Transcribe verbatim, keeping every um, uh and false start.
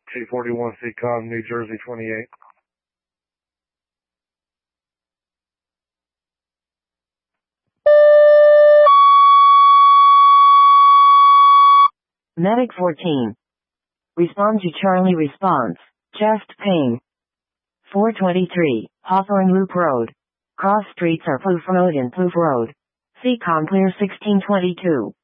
T forty-one C COM, New Jersey twenty-eight. Medic fourteen. Respond to Charlie response. Chest pain. four twenty-three, Hawthorne Loop Road. Cross streets are Plouffe Road and Plouffe Road. C COM clear sixteen twenty-two.